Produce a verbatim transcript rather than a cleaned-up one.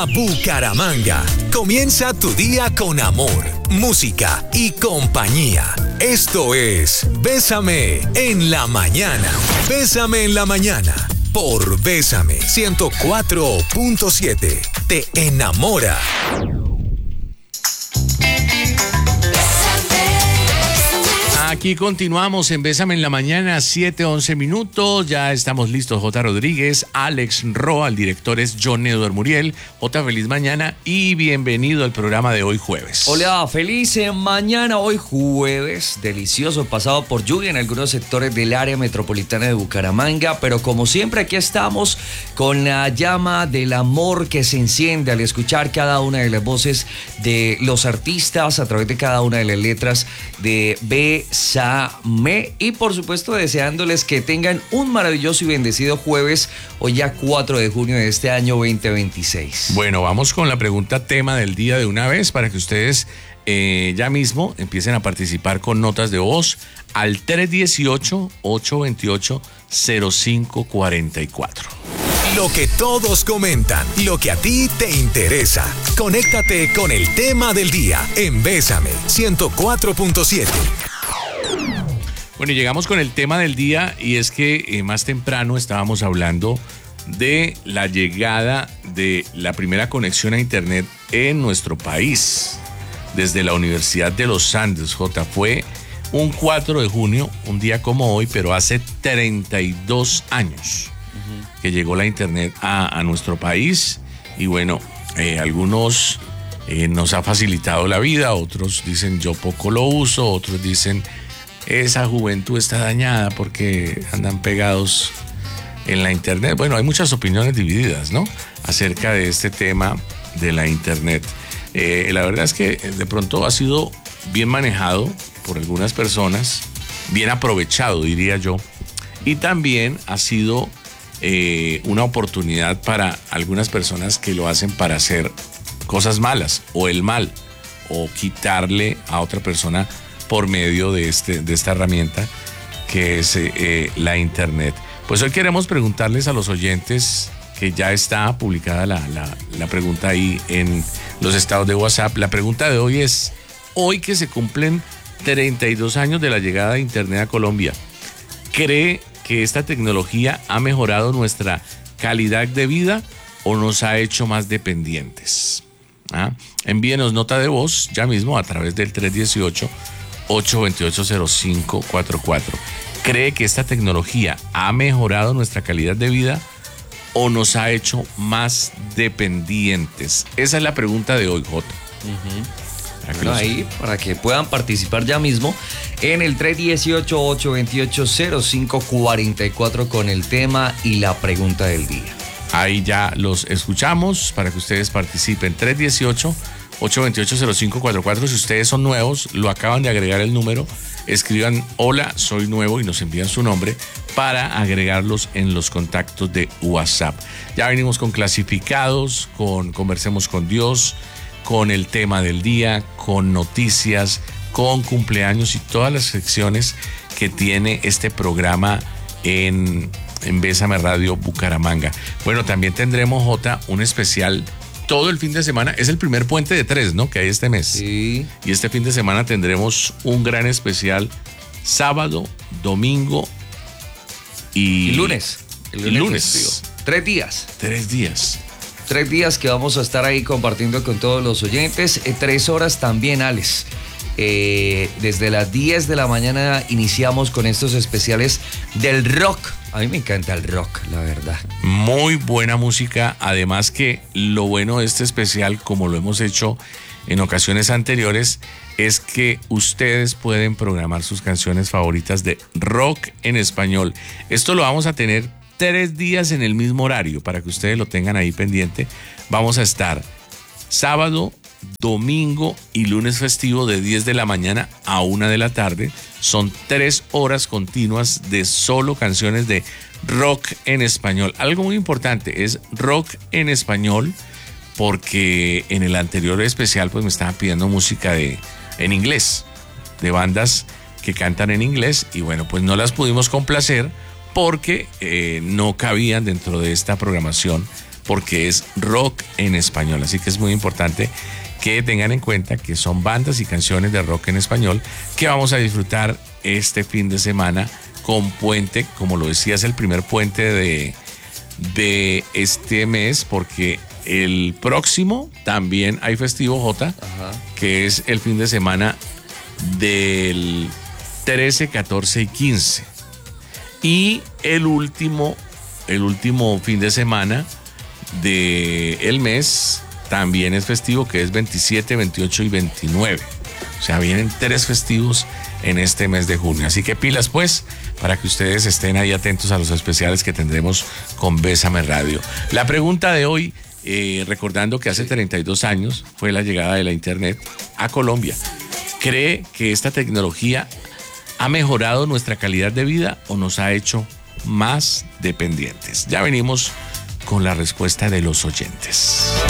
Bucaramanga. Comienza tu día con amor, música y compañía. Esto es Bésame en la mañana. Bésame en la mañana por Bésame ciento cuatro punto siete. Te enamora. Aquí continuamos en Bésame en la mañana, siete once minutos. Ya estamos listos. J. Rodríguez, Alex Roa, el director es John Edward Muriel. J, feliz mañana y bienvenido al programa de hoy jueves. Hola, feliz mañana, hoy jueves. Delicioso, pasado por lluvia en algunos sectores del área metropolitana de Bucaramanga. Pero como siempre, aquí estamos con la llama del amor que se enciende al escuchar cada una de las voces de los artistas a través de cada una de las letras de Bésame. Y por supuesto deseándoles que tengan un maravilloso y bendecido jueves, hoy ya cuatro de junio de este año veinte veintiséis. Bueno, vamos con la pregunta tema del día de una vez para que ustedes eh, ya mismo empiecen a participar con notas de voz al tres uno ocho, ocho dos ocho, cero cinco cuatro cuatro. Lo que todos comentan, lo que a ti te interesa. Conéctate con el tema del día en Bésame ciento cuatro punto siete. Bueno, y llegamos con el tema del día y es que eh, más temprano estábamos hablando de la llegada de la primera conexión a internet en nuestro país desde la Universidad de los Andes. J, fue un cuatro de junio, un día como hoy, pero hace treinta y dos años uh-huh. que llegó la internet a, a nuestro país y bueno, eh, algunos eh, nos ha facilitado la vida, otros dicen yo poco lo uso, otros dicen esa juventud está dañada porque andan pegados en la internet. Bueno, hay muchas opiniones divididas, ¿no? Acerca de este tema de la internet. Eh, la verdad es que de pronto ha sido bien manejado por algunas personas, bien aprovechado, diría yo, y también ha sido eh, una oportunidad para algunas personas que lo hacen para hacer cosas malas, o el mal, o quitarle a otra persona por medio de, este, de esta herramienta que es eh, la internet. Pues hoy queremos preguntarles a los oyentes, que ya está publicada la, la, la pregunta ahí en los estados de WhatsApp. La pregunta de hoy es, hoy que se cumplen treinta y dos años de la llegada de internet a Colombia, ¿cree que esta tecnología ha mejorado nuestra calidad de vida o nos ha hecho más dependientes? ¿Ah? Envíenos nota de voz ya mismo a través del tres uno ocho, ocho dos ocho, cero cinco cuatro cuatro. ¿Cree que esta tecnología ha mejorado nuestra calidad de vida o nos ha hecho más dependientes? Esa es la pregunta de hoy, Jota. Uh-huh. Bueno, ahí, para que puedan participar ya mismo en el tres uno ocho, ocho dos ocho, cero cinco cuatro cuatro con el tema y la pregunta del día. Ahí ya los escuchamos para que ustedes participen. tres uno ocho, ocho dos ocho, cero cinco cuatro cuatro. Si ustedes son nuevos, lo acaban de agregar el número, escriban hola, soy nuevo y nos envían su nombre para agregarlos en los contactos de WhatsApp. Ya venimos con clasificados, con Conversemos con Dios, con el tema del día, con noticias, con cumpleaños y todas las secciones que tiene este programa en, en Bésame Radio Bucaramanga. Bueno, también tendremos, Jota, un especial todo el fin de semana. Es el primer puente de tres, ¿no?, que hay este mes. Sí. Y este fin de semana tendremos un gran especial sábado, domingo y, y lunes. El lunes. lunes. Tres días. Tres días. Tres días que vamos a estar ahí compartiendo con todos los oyentes. Eh, tres horas también, Alex. Eh, desde las diez de la mañana iniciamos con estos especiales del rock. A mí me encanta el rock, la verdad. Muy buena música. Además que lo bueno de este especial, como lo hemos hecho en ocasiones anteriores, es que ustedes pueden programar sus canciones favoritas de rock en español. Esto lo vamos a tener tres días en el mismo horario para que ustedes lo tengan ahí pendiente. Vamos a estar sábado, domingo y lunes festivo de diez de la mañana a una de la tarde. Son tres horas continuas de solo canciones de rock en español. Algo muy importante es rock en español, porque en el anterior especial pues me estaban pidiendo música de, en inglés, de bandas que cantan en inglés, y bueno, pues no las pudimos complacer porque eh, no cabían dentro de esta programación porque es rock en español. Así que es muy importante que tengan en cuenta que son bandas y canciones de rock en español que vamos a disfrutar este fin de semana con puente, como lo decía, es el primer puente de, de este mes, porque el próximo también hay festivo, J, Ajá. que es el fin de semana del trece, catorce y quince. Y el último, el último fin de semana del mes también es festivo, que es veintisiete, veintiocho y veintinueve. O sea, vienen tres festivos en este mes de junio. Así que pilas, pues, para que ustedes estén ahí atentos a los especiales que tendremos con Bésame Radio. La pregunta de hoy, eh, recordando que hace treinta y dos años fue la llegada de la Internet a Colombia. ¿Cree que esta tecnología ha mejorado nuestra calidad de vida o nos ha hecho más dependientes? Ya venimos con la respuesta de los oyentes.